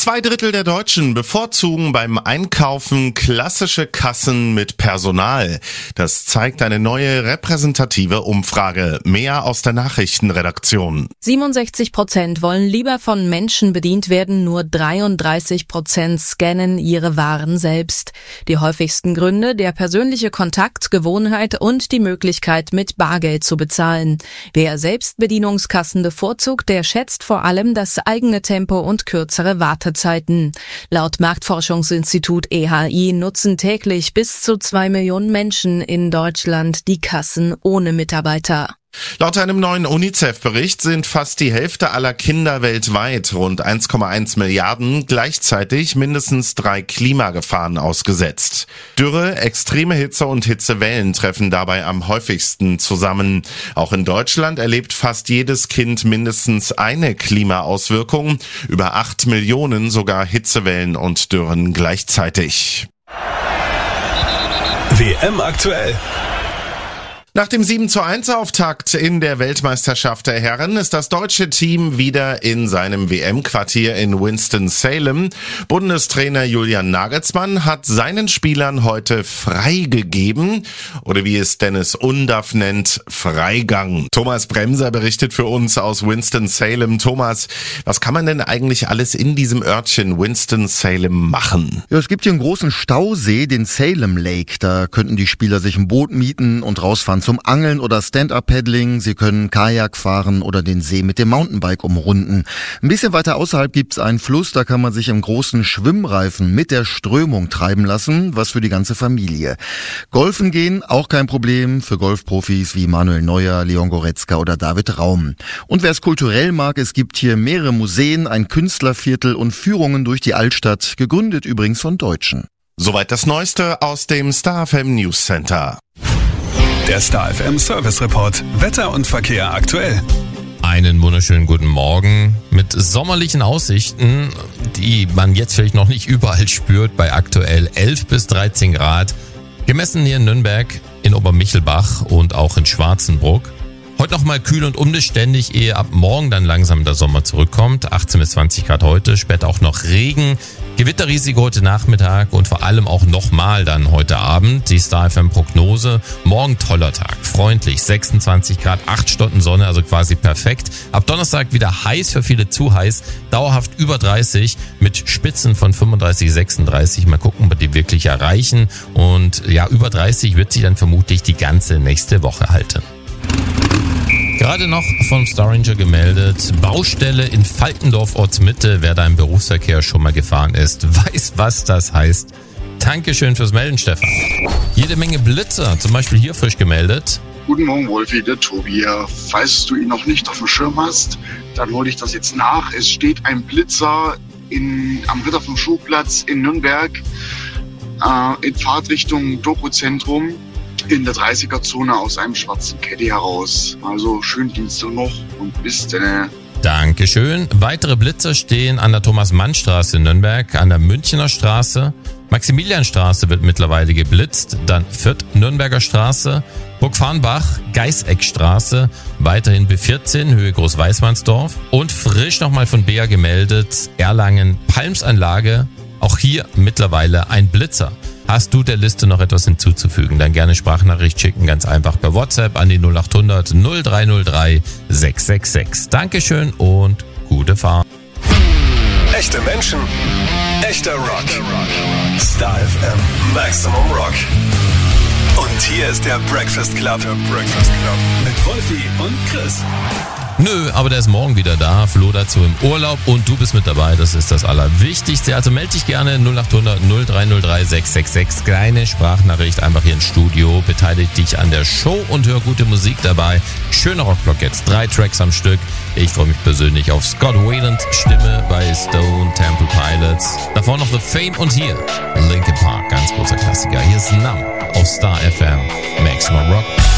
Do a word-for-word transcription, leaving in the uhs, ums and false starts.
Zwei Drittel der Deutschen bevorzugen beim Einkaufen klassische Kassen mit Personal. Das zeigt eine neue repräsentative Umfrage. Mehr aus der Nachrichtenredaktion. siebenundsechzig Prozent wollen lieber von Menschen bedient werden, nur dreiunddreißig Prozent scannen ihre Waren selbst. Die häufigsten Gründe: der persönliche Kontakt, Gewohnheit und die Möglichkeit, mit Bargeld zu bezahlen. Wer Selbstbedienungskassen bevorzugt, der schätzt vor allem das eigene Tempo und kürzere Wartezeiten. Laut Marktforschungsinstitut E H I nutzen täglich bis zu zwei Millionen Menschen in Deutschland die Kassen ohne Mitarbeiter. Laut einem neuen UNICEF-Bericht sind fast die Hälfte aller Kinder weltweit, rund eins Komma eins Milliarden, gleichzeitig mindestens drei Klimagefahren ausgesetzt. Dürre, extreme Hitze und Hitzewellen treffen dabei am häufigsten zusammen. Auch in Deutschland erlebt fast jedes Kind mindestens eine Klimaauswirkung, über acht Millionen sogar Hitzewellen und Dürren gleichzeitig. W M aktuell. Nach dem sieben zu eins Auftakt in der Weltmeisterschaft der Herren ist das deutsche Team wieder in seinem W M-Quartier in Winston-Salem. Bundestrainer Julian Nagelsmann hat seinen Spielern heute freigegeben, oder wie es Dennis Undaff nennt, Freigang. Thomas Bremser berichtet für uns aus Winston-Salem. Thomas, was kann man denn eigentlich alles in diesem Örtchen Winston-Salem machen? Ja, es gibt hier einen großen Stausee, den Salem Lake. Da könnten die Spieler sich ein Boot mieten und rausfahren zum Angeln oder Stand-Up-Paddling. Sie können Kajak fahren oder den See mit dem Mountainbike umrunden. Ein bisschen weiter außerhalb gibt's einen Fluss, da kann man sich im großen Schwimmreifen mit der Strömung treiben lassen, was für die ganze Familie. Golfen gehen, auch kein Problem für Golfprofis wie Manuel Neuer, Leon Goretzka oder David Raum. Und wer es kulturell mag, es gibt hier mehrere Museen, ein Künstlerviertel und Führungen durch die Altstadt, gegründet übrigens von Deutschen. Soweit das Neueste aus dem Star F M News Center. Der Star F M Service Report. Wetter und Verkehr aktuell. Einen wunderschönen guten Morgen mit sommerlichen Aussichten, die man jetzt vielleicht noch nicht überall spürt, bei aktuell elf bis dreizehn Grad. Gemessen hier in Nürnberg, in Obermichelbach und auch in Schwarzenbruck. Heute nochmal kühl und unbeständig, ehe ab morgen dann langsam der Sommer zurückkommt. achtzehn bis zwanzig Grad heute, später auch noch Regen. Gewitterrisiko heute Nachmittag und vor allem auch nochmal dann heute Abend. Die Star F M Prognose. Morgen toller Tag, freundlich, sechsundzwanzig Grad, acht Stunden Sonne, also quasi perfekt. Ab Donnerstag wieder heiß, für viele zu heiß, dauerhaft über dreißig mit Spitzen von fünfunddreißig, sechsunddreißig. Mal gucken, ob wir die wirklich erreichen. Und ja, über dreißig wird sich dann vermutlich die ganze nächste Woche halten. Gerade noch vom Star Ranger gemeldet, Baustelle in Falkendorf Ortsmitte. Wer da im Berufsverkehr schon mal gefahren ist, weiß, was das heißt. Dankeschön fürs Melden, Stefan. Jede Menge Blitzer, zum Beispiel hier frisch gemeldet. Guten Morgen, Wolfi, der Tobi hier. Falls du ihn noch nicht auf dem Schirm hast, dann hole ich das jetzt nach. Es steht ein Blitzer in, am Ritter vom Schuhplatz in Nürnberg äh, in Fahrtrichtung Doku-Zentrum. In der dreißiger-Zone aus einem schwarzen Caddy heraus. Also schönen Dienst noch und bis dann. Dankeschön. Weitere Blitzer stehen an der Thomas-Mann-Straße in Nürnberg, an der Münchener Straße. Maximilianstraße wird mittlerweile geblitzt, dann Fürth-Nürnberger Straße, Burgfarnbach, Geißeckstraße, weiterhin B vierzehn, Höhe Großweißmannsdorf und frisch nochmal von B A gemeldet, Erlangen, Palmsanlage, auch hier mittlerweile ein Blitzer. Hast du der Liste noch etwas hinzuzufügen? Dann gerne Sprachnachricht schicken, ganz einfach per WhatsApp an die null acht hundert null drei null drei sechs sechs sechs. Dankeschön und gute Fahrt. Echte Menschen, echter Rock. Star F M Maximum Rock. Und hier ist der Breakfast Club. Der Breakfast Club. Mit Wolfi und Chris. Nö, aber der ist morgen wieder da. Flo dazu im Urlaub und du bist mit dabei. Das ist das Allerwichtigste. Also melde dich gerne null acht hundert null drei null drei sechs sechs sechs. Kleine Sprachnachricht einfach hier ins Studio. Beteilige dich an der Show und hör gute Musik dabei. Schöner Rockblock jetzt. Drei Tracks am Stück. Ich freue mich persönlich auf Scott Weiland Stimme bei Stone Temple Pilots. Davor noch The Fame und hier Linkin Park. Ganz großer Klassiker. Hier ist Numb auf Star F M. Maximum Rock.